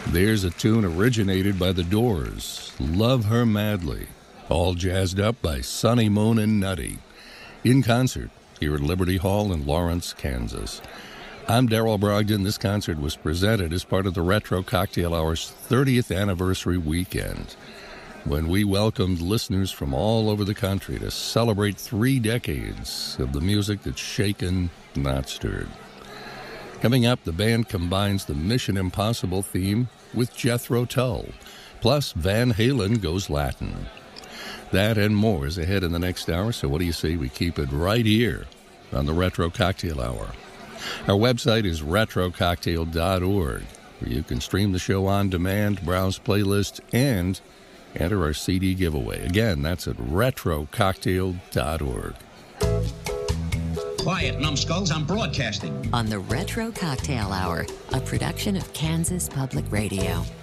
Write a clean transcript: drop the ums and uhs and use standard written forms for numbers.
There's a tune originated by The Doors, Love Her Madly, all jazzed up by Sonny Moon and Nutty, in concert here at Liberty Hall in Lawrence, Kansas. I'm Darrell Brogdon. This concert was presented as part of the Retro Cocktail Hour's 30th anniversary weekend, when we welcomed listeners from all over the country to celebrate 3 decades of the music that's shaken, not stirred. Coming up, the band combines the Mission Impossible theme with Jethro Tull, plus Van Halen goes Latin. That and more is ahead in the next hour, so what do you say we keep it right here on the Retro Cocktail Hour? Our website is retrococktail.org, where you can stream the show on demand, browse playlists, and enter our CD giveaway. Again, that's at retrococktail.org. Quiet, numbskulls, I'm broadcasting. On the Retro Cocktail Hour, a production of Kansas Public Radio.